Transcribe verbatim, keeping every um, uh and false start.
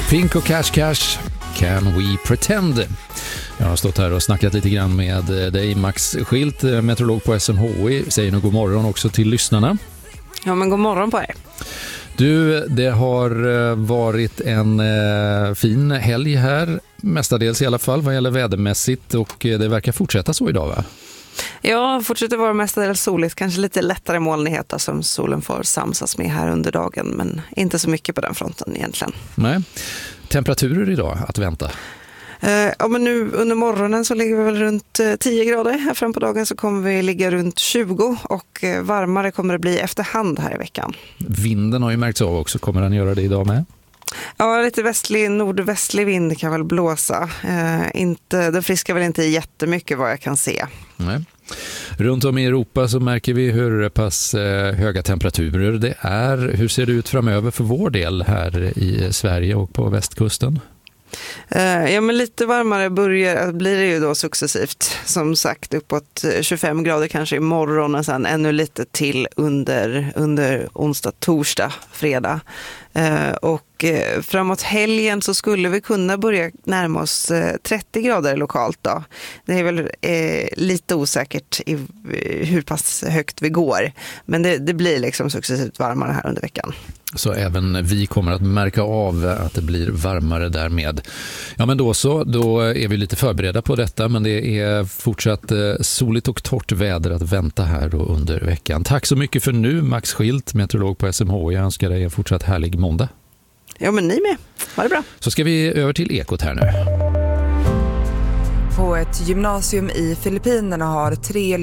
Pink och Cash Cash, Can We Pretend? Jag har stått här och snackat lite grann med dig, Max Schildt, meteorolog på S M H I. Säger nu god morgon också till lyssnarna. Ja, men god morgon på er. Du, det har varit en eh, fin helg här, mestadels i alla fall vad gäller vädermässigt, och det verkar fortsätta så idag, va? Ja, fortsätter vara mestadels soligt, kanske lite lättare molnigheter som solen får samsas med här under dagen, men inte så mycket på den fronten egentligen. Nej. Temperaturer idag att vänta? Uh, ja, men nu under morgonen så ligger vi väl runt uh, tio grader. Här fram på dagen så kommer vi ligga runt tjugo, och uh, varmare kommer det bli efterhand här i veckan. Vinden har ju märkts av också. Kommer den göra det idag med? Ja, lite västlig, nordvästlig vind kan väl blåsa. Uh, inte, den friskar väl inte jättemycket vad jag kan se. Nej. Runt om i Europa så märker vi hur pass eh, höga temperaturer det är. Hur ser det ut framöver för vår del här i Sverige och på västkusten? Ja, men lite varmare börjar, blir det ju då successivt. Som sagt uppåt tjugofem grader kanske imorgon, och sen ännu lite till under, under onsdag, torsdag, fredag. Och framåt helgen så skulle vi kunna börja närma oss trettio grader lokalt då. Det är väl eh, lite osäkert i hur pass högt vi går. Men det, det blir liksom successivt varmare här under veckan. Så även vi kommer att märka av att det blir varmare därmed. Ja, men då så, då är vi lite förberedda på detta, men det är fortsatt soligt och torrt väder att vänta här då under veckan. Tack så mycket för nu, Max Schildt, meteorolog på S M H. Jag önskar dig en fortsatt härlig måndag. Ja, men ni med. Ha det bra. Så ska vi över till Ekot här nu. På ett gymnasium i Filippinerna har tre